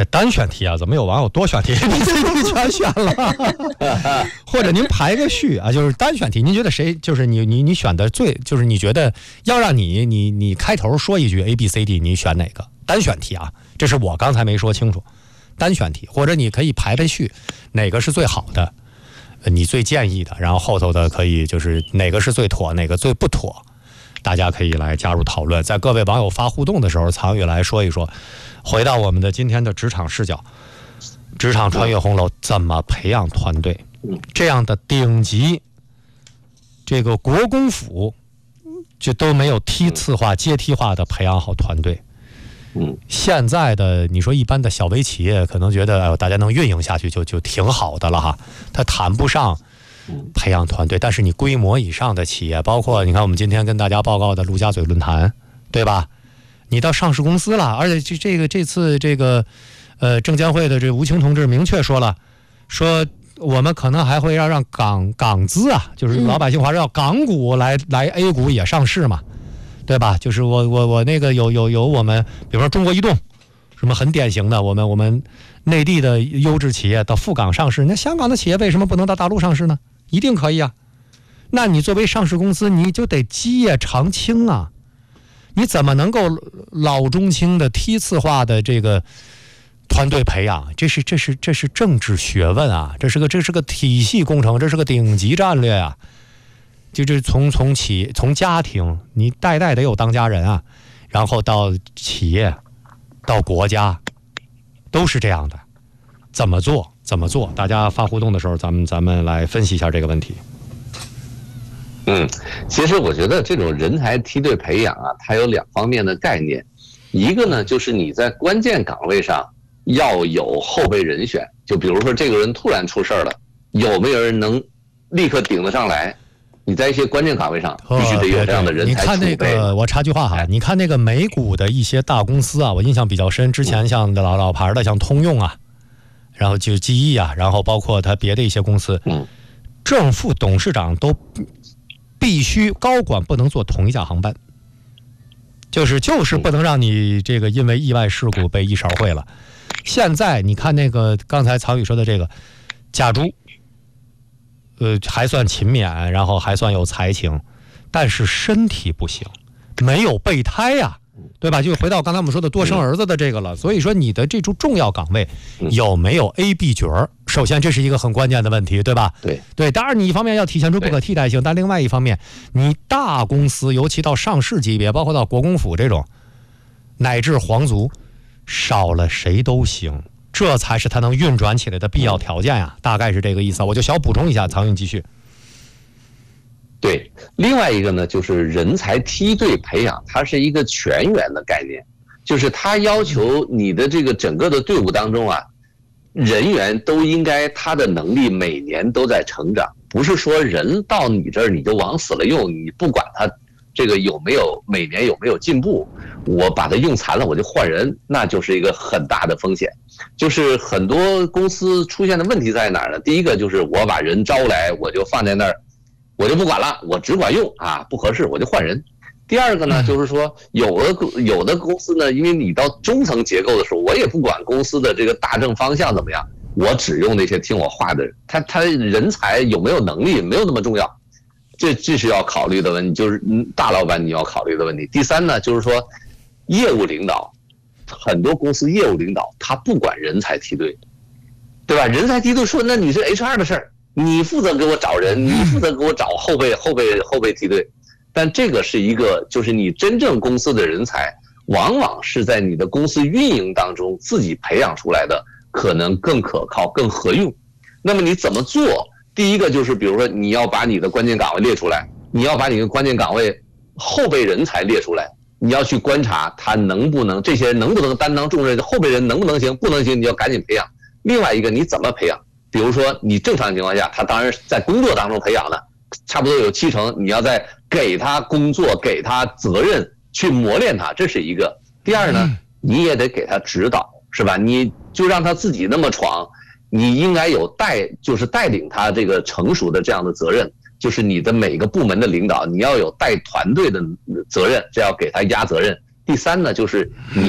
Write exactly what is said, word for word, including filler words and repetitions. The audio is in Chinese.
单选题啊，怎么有网友多选题？你自己全选了，或者您排个序啊，就是单选题，您觉得谁就是你你你选的最，就是你觉得要让你你你开头说一句 A B C D， 你选哪个？单选题啊，这是我刚才没说清楚，单选题，或者你可以排排序，哪个是最好的，你最建议的，然后后头的可以就是哪个是最妥，哪个最不妥。大家可以来加入讨论，在各位网友发互动的时候，藏宇来说一说。回到我们的今天的职场视角，职场穿越红楼怎么培养团队？这样的顶级，这个国公府就都没有梯次化、阶梯化的培养好团队。现在的你说一般的小微企业，可能觉得哎呦大家能运营下去就就挺好的了哈，他谈不上培养团队，但是你规模以上的企业，包括你看我们今天跟大家报告的陆家嘴论坛，对吧？你到上市公司了，而且这这个这次这个呃证监会的这吴清同志明确说了，说我们可能还会要让港港资啊，就是老百姓话要港股来来 A 股也上市嘛，对吧？就是我我我那个有有有我们比如说中国移动，什么很典型的，我们我们内地的优质企业到赴港上市，那香港的企业为什么不能到大陆上市呢？一定可以啊。那你作为上市公司，你就得基业长青啊。你怎么能够老中青的梯次化的这个团队培养？这是这是这是政治学问啊！这是个这是个体系工程，这是个顶级战略啊！就这从从企从家庭，你代代得有当家人啊，然后到企业，到国家，都是这样的。怎么做？怎么做？大家发互动的时候，咱们咱们来分析一下这个问题。 嗯，其实我觉得这种人才梯队培养啊，它有两方面的概念，一个呢就是你在关键岗位上要有后备人选，就比如说这个人突然出事了，有没有人能立刻顶得上来？你在一些关键岗位上必须得有这样的人才储备。 你看那个，我插句话哈，你看那个美股的一些大公司啊，我印象比较深，之前像老老牌的像通用啊，然后就记忆啊，然后包括它别的一些公司，嗯，正副董事长都必须高管不能坐同一架航班，就是就是不能让你这个因为意外事故被一勺烩了。现在你看那个刚才曹宇说的这个贾珠，呃，还算勤勉，然后还算有才情，但是身体不行，没有备胎呀、啊，对吧？就回到刚才我们说的多生儿子的这个了。所以说你的这种重要岗位有没有 A B 角儿？首先这是一个很关键的问题，对吧？ 对对，当然你一方面要体现出不可替代性，但另外一方面，你大公司尤其到上市级别，包括到国公府这种，乃至皇族，少了谁都行，这才是它能运转起来的必要条件呀、啊。大概是这个意思，我就小补充一下，曹云继续。 对，另外一个呢，就是人才梯队培养，它是一个全员的概念，就是它要求你的这个整个的队伍当中啊，人员都应该他的能力每年都在成长，不是说人到你这儿你就往死了用，你不管他这个有没有每年有没有进步，我把它用残了我就换人，那就是一个很大的风险。就是很多公司出现的问题在哪儿呢？第一个就是我把人招来，我就放在那儿，我就不管了，我只管用啊，不合适我就换人。第二个呢，就是说有的有的公司呢，因为你到中层结构的时候，我也不管公司的这个大政方向怎么样，我只用那些听我话的人，他他人才有没有能力没有那么重要，这这是要考虑的问题，就是大老板你要考虑的问题。第三呢，就是说业务领导，很多公司业务领导他不管人才梯队，对吧？人才梯队说那你是 H R 的事儿，你负责给我找人，你负责给我找后备后备后备梯队。但这个是一个，就是你真正公司的人才，往往是在你的公司运营当中自己培养出来的，可能更可靠、更合用。那么你怎么做？第一个就是，比如说你要把你的关键岗位列出来，你要把你的关键岗位后备人才列出来，你要去观察他能不能，这些人能不能担当重任，后备人能不能行，不能行，你要赶紧培养。另外一个，你怎么培养？比如说你正常情况下，他当然在工作当中培养的。差不多有七成，你要再给他工作，给他责任，去磨练他，这是一个。第二呢，你也得给他指导，是吧？你就让他自己那么闯，你应该有带，就是带领他这个成熟的这样的责任，就是你的每个部门的领导，你要有带团队的责任，这要给他压责任。第三呢，就是你